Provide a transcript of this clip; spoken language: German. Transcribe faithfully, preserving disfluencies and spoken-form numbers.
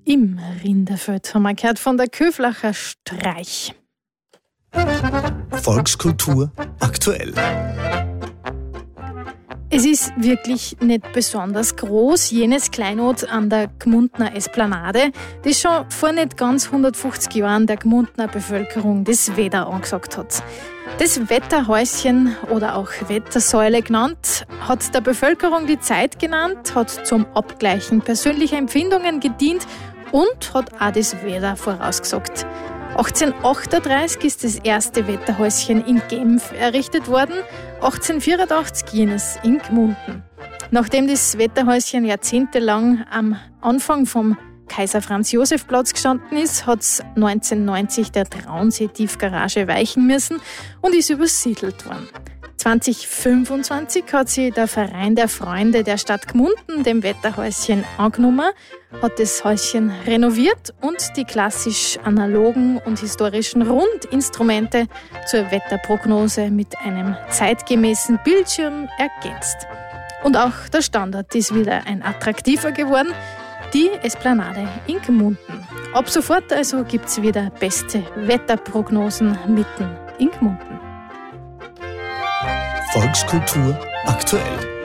im Rinderfeld haben wir gehört von der Köflacher Streich. Volkskultur aktuell. Es ist wirklich nicht besonders groß, jenes Kleinod an der Gmundner Esplanade, das schon vor nicht ganz hundertfünfzig Jahren der Gmundner Bevölkerung das Wetter angesagt hat. Das Wetterhäuschen oder auch Wettersäule genannt, hat der Bevölkerung die Zeit genannt, hat zum Abgleichen persönlicher Empfindungen gedient und hat auch das Wetter vorausgesagt. achtzehnhundertachtunddreißig ist das erste Wetterhäuschen in Genf errichtet worden, achtzehnhundertvierundachtzig jenes in Gmunden. Nachdem das Wetterhäuschen jahrzehntelang am Anfang vom Kaiser-Franz-Josef-Platz gestanden ist, hat es neunzehnhundertneunzig der Traunsee-Tiefgarage weichen müssen und ist übersiedelt worden. zweitausendfünfundzwanzig hat sich der Verein der Freunde der Stadt Gmunden dem Wetterhäuschen angenommen, hat das Häuschen renoviert und die klassisch analogen und historischen Rundinstrumente zur Wetterprognose mit einem zeitgemäßen Bildschirm ergänzt. Und auch der Standort ist wieder ein attraktiver geworden, die Esplanade in Gmunden. Ab sofort also gibt es wieder beste Wetterprognosen mitten in Gmunden. Volkskultur aktuell.